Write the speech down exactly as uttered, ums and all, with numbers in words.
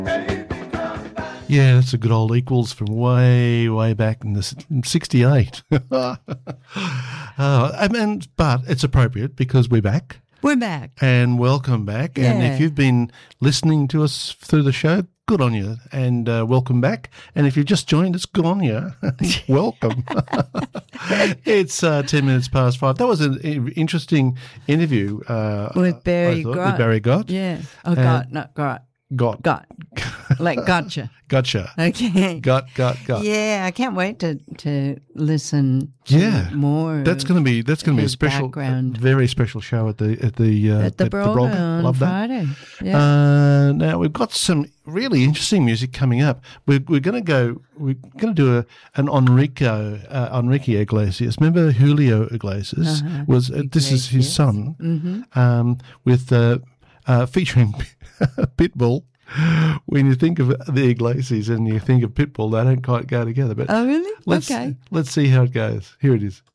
Yeah, that's a good old Equals from way, way back in the sixty-eight. uh, I mean, but it's appropriate because we're back. We're back. And welcome back. Yeah. And if you've been listening to us through the show, good on you. And uh, welcome back. And if you've just joined us, good on you. Welcome. It's uh, ten minutes past five. That was an interesting interview. Uh, with Barry thought, Grott. With Barry Gott. Yeah. Oh, Uh, God, not Grott. Got. Got. Like gotcha. Gotcha. Okay. Got, got, got. Yeah, I can't wait to to listen to Yeah. more. That's going to be that's going to be a his special, background. very special show at the at the uh, at the Broga on Love that. Friday. Yeah. Uh, now we've got some really interesting music coming up. We're we're going to go. We're going to do a an Enrico uh, Enrique Iglesias. Remember Julio Iglesias Uh-huh. was uh, this is his Iglesias. son Mm-hmm. um, with uh, uh, featuring Pitbull. When you think of the Iglesias and you think of Pitbull, they don't quite go together. But Oh, really? let's Okay. let's see how it goes. Here it is.